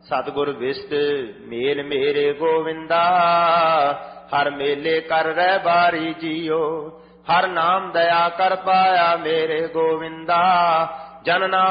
ਸਤਿਗੁਰ ਵਿਸਤ ਮੇਲ ਮੇਰੇ ਗੋਵਿੰਦਾ, ਹਰ ਮੇਲੇ ਕਰ ਰਹਿ ਬਾਰੀ ਜੀਓ। ਹਰ ਨਾਮ ਦਇਆ ਕਰ ਪਾਇਆ ਮੇਰੇ ਗੋਵਿੰਦਾ, ਜਨ ਨਾਮ